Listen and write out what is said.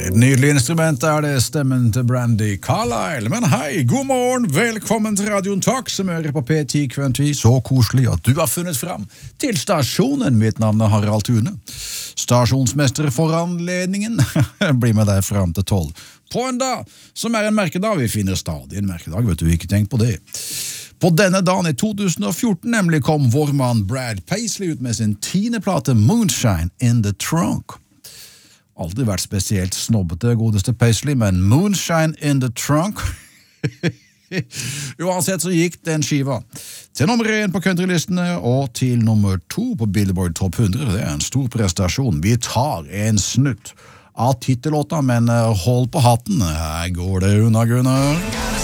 Et nydelig instrument det stemmen til Brandy Carlisle. Men hei, god morgen, velkommen til Radioen Talk, som hører på P10 Kventy. Så koselig at du har funnet fram til stasjonen. Mitt navn Harald Thune. Stasjonsmester for anledningen. Bli med deg fram til 12. På en dag som en merkedag. Vi finner stadig en merkedag, vet du, ikke tenk på det. På denne dagen i 2014 nemlig kom vår mann Brad Paisley ut med sin 10. plate Moonshine in the Trunk. Aldri vært spesielt snobbete, godeste Paisley, men Moonshine in the Trunk. Uansett så gikk den skiva til nummer 1 på countrylistene og til nummer 2 på Billboard Top 100. Det en stor prestasjon. Vi tar en snutt av titellåta, men hold på hatten. Her går det unna, Gunnar.